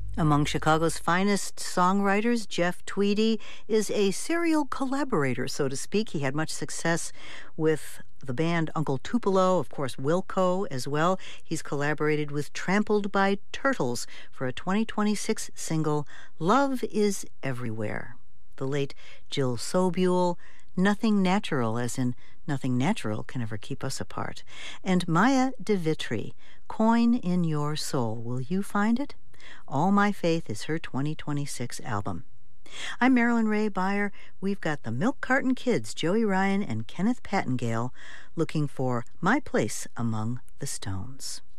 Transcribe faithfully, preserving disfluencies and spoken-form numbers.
Among Chicago's finest songwriters, Jeff Tweedy is a serial collaborator, so to speak. He had much success with the band Uncle Tupelo, of course, Wilco as well. He's collaborated with Trampled by Turtles for a twenty twenty-six single, Love is Everywhere. The late Jill Sobule, Nothing Natural, as in nothing natural can ever keep us apart. And Maya de Vitry, Coin in Your Soul. Will you find it? All My Faith is her twenty twenty-six album. I'm Marilyn Ray Beyer. We've got the Milk Carton Kids, Joey Ryan and Kenneth Pattengale, looking for My Place Among the Stones.